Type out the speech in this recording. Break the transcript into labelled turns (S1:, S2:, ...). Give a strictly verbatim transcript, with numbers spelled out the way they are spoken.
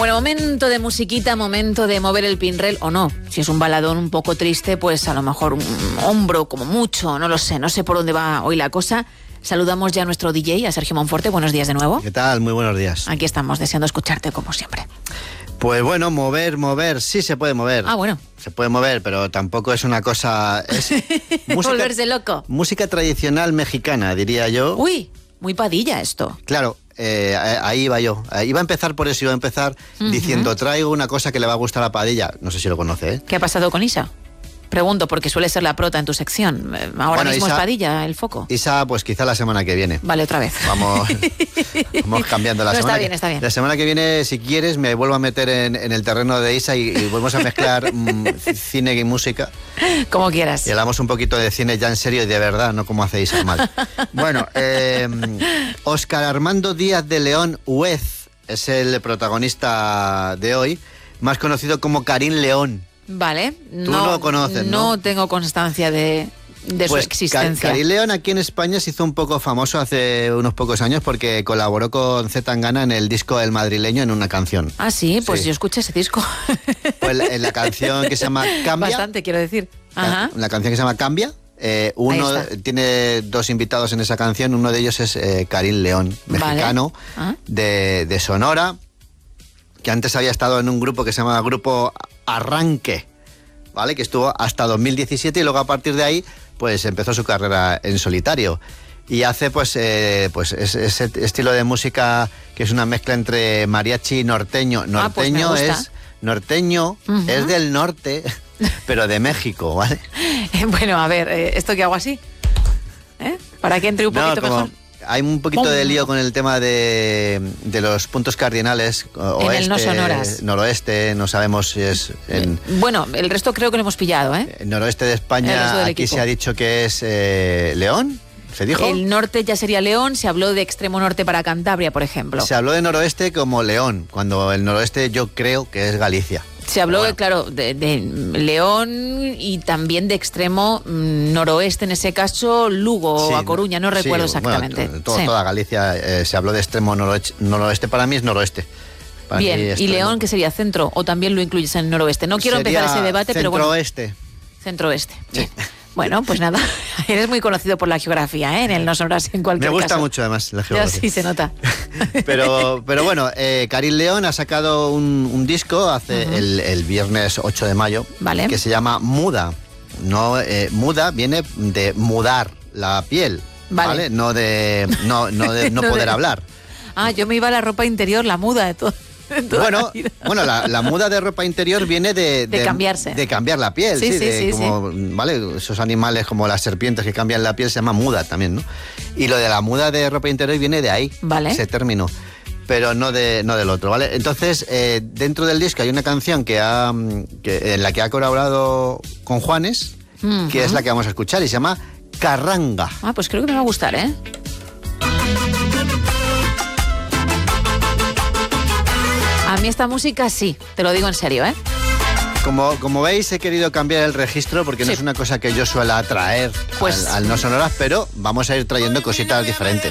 S1: Bueno, momento de musiquita, momento de mover el pinrel, o no. Si es un baladón un poco triste, pues a lo mejor un hombro como mucho, no lo sé, no sé por dónde va hoy la cosa. Saludamos ya a nuestro D J, a Sergio Monforte. Buenos días de nuevo.
S2: ¿Qué tal? Muy buenos días.
S1: Aquí estamos, deseando escucharte como siempre.
S2: Pues bueno, mover, mover, sí se puede mover.
S1: Ah, bueno.
S2: Se puede mover, pero tampoco es una cosa... Es
S1: música, volverse loco.
S2: Música tradicional mexicana, diría yo.
S1: Uy, muy Padilla esto.
S2: Claro, eh, ahí iba yo. Iba a empezar por eso, iba a empezar uh-huh. diciendo, traigo una cosa que le va a gustar a Padilla. No sé si lo conoce, ¿eh?
S1: ¿Qué ha pasado con Isa? Pregunto, porque suele ser la prota en tu sección. Ahora bueno, mismo Isa, es Padilla el foco.
S2: Isa, pues quizá la semana que viene.
S1: Vale, otra vez.
S2: Vamos, vamos cambiando la
S1: no,
S2: semana.
S1: Está bien,
S2: que,
S1: está bien.
S2: La semana que viene, si quieres, me vuelvo a meter en, en el terreno de Isa y, y volvemos a mezclar mm, cine y música.
S1: Como quieras.
S2: Y hablamos un poquito de cine ya en serio y de verdad, no como hace Isa mal. Bueno, eh, Óscar Armando Díaz de León Huez es el protagonista de hoy, más conocido como Karim León.
S1: Vale.
S2: Tú no lo conoces, ¿no?
S1: No tengo constancia de, de
S2: pues
S1: su existencia.
S2: Karim León aquí en España se hizo un poco famoso hace unos pocos años porque colaboró con Z Tangana en el disco El Madrileño en una canción.
S1: Ah, sí, pues
S2: sí.
S1: yo escuché ese disco.
S2: Pues la, la canción que se llama Cambia.
S1: Bastante, quiero decir. Ajá.
S2: La, la canción que se llama Cambia. Eh, uno tiene dos invitados en esa canción. Uno de ellos es eh, Karim León, mexicano,
S1: vale.
S2: de, de Sonora, que antes había estado en un grupo que se llama Grupo Arranque, ¿vale? Que estuvo hasta dos mil diecisiete y luego a partir de ahí pues empezó su carrera en solitario y hace pues, eh, pues ese, ese estilo de música que es una mezcla entre mariachi y norteño. Norteño
S1: ah, pues
S2: es norteño uh-huh. es del norte, pero de México, ¿vale?
S1: Bueno, a ver, ¿esto qué hago así? ¿Eh? Para que entre un poquito
S2: no, como...
S1: mejor.
S2: Hay un poquito de lío con el tema de, de los puntos cardinales, oeste,
S1: en el no sonoras.
S2: Noroeste, no sabemos si es... En,
S1: bueno, el resto creo que lo hemos pillado, ¿eh?
S2: Noroeste de España, aquí equipo. Se ha dicho que es eh, León, ¿se dijo?
S1: El norte ya sería León, se habló de extremo norte para Cantabria, por ejemplo.
S2: Se habló de noroeste como León, cuando el noroeste yo creo que es Galicia.
S1: Se habló,
S2: bueno.
S1: claro, de, de León y también de extremo mmm, noroeste, en ese caso, Lugo
S2: sí,
S1: o A Coruña, no recuerdo
S2: sí,
S1: exactamente.
S2: Bueno, todo,
S1: sí.
S2: Toda Galicia eh, se habló de extremo noroeste, noroeste, para mí es noroeste. Para
S1: Bien, ¿y León qué sería? ¿Centro? ¿O también lo incluyes en noroeste? No quiero
S2: sería
S1: empezar ese debate, pero bueno.
S2: Centro-oeste.
S1: Centro-oeste, sí. Bueno, pues nada, eres muy conocido por la geografía, ¿eh? En el no sonoras en cualquier caso.
S2: Me gusta
S1: caso.
S2: mucho además la geografía.
S1: Ya sí se nota.
S2: Pero, pero bueno, eh, Karim León ha sacado un, un disco hace uh-huh. el, el viernes ocho de mayo,
S1: vale.
S2: que se llama Muda. No, eh, muda viene de mudar la piel, ¿vale? ¿vale? No de no, no, de, no, no poder de... hablar.
S1: Ah, yo me iba a la ropa interior, la muda de todo.
S2: Bueno, la bueno la, la muda de ropa interior viene de,
S1: de, de cambiarse.
S2: De cambiar la piel,
S1: sí,
S2: sí,
S1: sí,
S2: de,
S1: sí,
S2: como,
S1: sí.
S2: ¿vale? Esos animales como las serpientes que cambian la piel se llama muda también, ¿no? Y lo de la muda de ropa interior viene de ahí,
S1: vale.
S2: ese término, pero no de no del otro, ¿vale? Entonces, eh, dentro del disco hay una canción que ha, que, en la que ha colaborado con Juanes, uh-huh. que es la que vamos a escuchar y se llama Carranga.
S1: Ah, pues creo que me va a gustar, ¿eh? A mí esta música sí, te lo digo en serio, ¿eh?
S2: Como, como veis, he querido cambiar el registro porque sí. no es una cosa que yo suela traer pues... al, al No Sonoras, pero vamos a ir trayendo cositas diferentes.